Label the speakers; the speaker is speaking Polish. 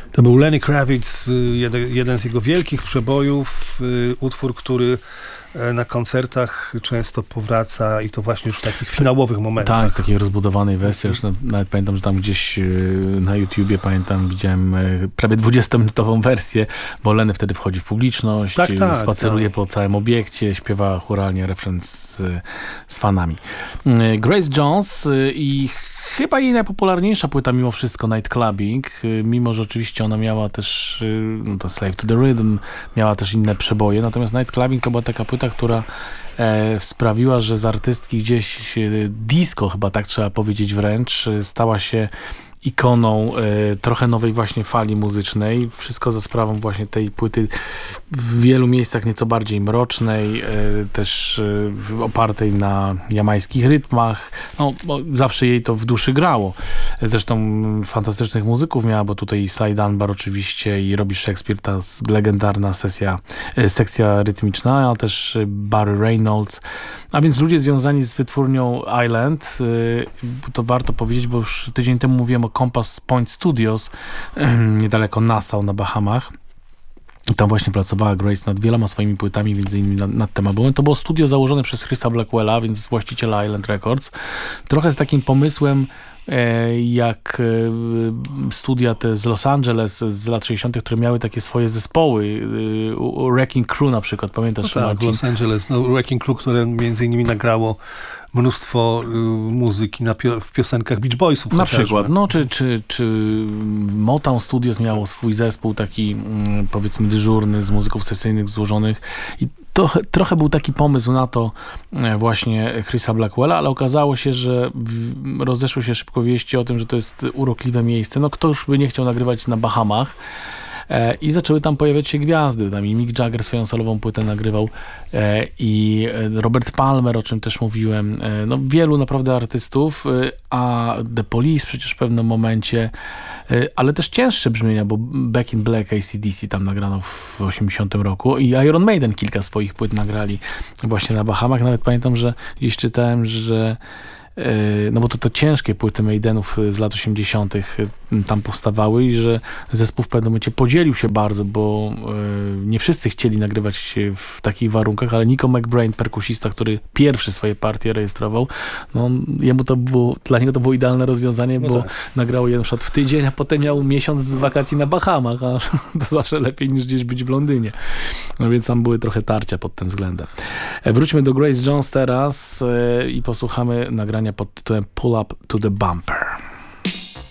Speaker 1: To był Lenny Kravitz, jeden z jego wielkich przebojów, utwór, który na koncertach często powraca i to właśnie już w takich finałowych momentach.
Speaker 2: Tak, w takiej rozbudowanej wersji. Już nawet pamiętam, że tam gdzieś na YouTubie widziałem prawie 20-minutową wersję, bo Lenny wtedy wchodzi w publiczność, spaceruje po całym obiekcie, śpiewa chóralnie refren z fanami. Grace Jones i chyba jej najpopularniejsza płyta mimo wszystko Night Clubbing, mimo że oczywiście ona miała też to Slave to the Rhythm, miała też inne przeboje, natomiast Night Clubbing to była taka płyta, która sprawiła, że z artystki gdzieś disco, chyba tak trzeba powiedzieć wręcz, stała się ikoną trochę nowej właśnie fali muzycznej. Wszystko za sprawą właśnie tej płyty w wielu miejscach nieco bardziej mrocznej, też opartej na jamajskich rytmach. No, bo zawsze jej to w duszy grało. Zresztą fantastycznych muzyków miała, bo tutaj Sly Dunbar oczywiście i Robbie Shakespeare, ta legendarna sekcja rytmiczna, a też Barry Reynolds. A więc ludzie związani z wytwórnią Island, to warto powiedzieć, bo już tydzień temu mówiłem o Compass Point Studios, niedaleko Nassau na Bahamach. I tam właśnie pracowała Grace nad wieloma swoimi płytami, między innymi nad tym albumem. To było studio założone przez Chrisa Blackwella, więc właściciela Island Records. Trochę z takim pomysłem, jak studia te z Los Angeles z lat 60., które miały takie swoje zespoły. Wrecking Crew na przykład, pamiętasz?
Speaker 1: No tak, Los Angeles, Wrecking Crew, które między innymi nagrało mnóstwo muzyki w piosenkach Beach Boysów.
Speaker 2: Na przykład, no, czy Motown Studios miało swój zespół taki, powiedzmy, dyżurny, z muzyków sesyjnych złożonych i trochę był taki pomysł na to właśnie Chrisa Blackwella, ale okazało się, że rozeszły się szybko wieści o tym, że to jest urokliwe miejsce. No kto już by nie chciał nagrywać na Bahamach? I zaczęły tam pojawiać się gwiazdy. Tam i Mick Jagger swoją solową płytę nagrywał i Robert Palmer, o czym też mówiłem. No, wielu naprawdę artystów, a The Police przecież w pewnym momencie, ale też cięższe brzmienia, bo Back in Black AC/DC tam nagrano w 80 roku i Iron Maiden kilka swoich płyt nagrali właśnie na Bahamach. Nawet pamiętam, że gdzieś czytałem, że no bo to ciężkie płyty Maidenów z lat 80. tam powstawały i że zespół w pewnym momencie podzielił się bardzo, bo nie wszyscy chcieli nagrywać w takich warunkach, ale Nico McBrain, perkusista, który pierwszy swoje partie rejestrował, no dla niego to było idealne rozwiązanie, bo nagrał je na przykład w tydzień, a potem miał miesiąc z wakacji na Bahamach, a to zawsze lepiej niż gdzieś być w Londynie. No więc tam były trochę tarcia pod tym względem. Wróćmy do Grace Jones teraz i posłuchamy nagrania pod tytułem Pull Up to the Bumper.